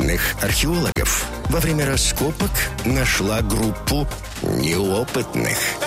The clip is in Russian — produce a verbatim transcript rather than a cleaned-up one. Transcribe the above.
опытных археологов во время раскопок нашла группу неопытных.